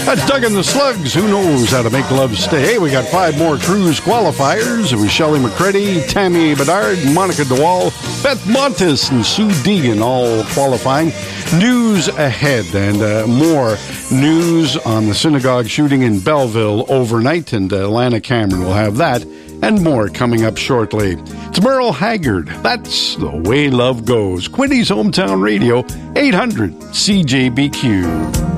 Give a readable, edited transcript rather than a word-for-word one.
That's Doug and the Slugs. Who knows how to make love stay? Hey, we got 5 more cruise qualifiers. It was Shelley McCready, Tammy Bedard, Monica DeWall, Beth Montes, and Sue Deegan all qualifying. News ahead, and more news on the synagogue shooting in Belleville overnight, and Lana Cameron will have that and more coming up shortly. It's Merle Haggard. That's the way love goes. Quinny's Hometown Radio, 800 CJBQ.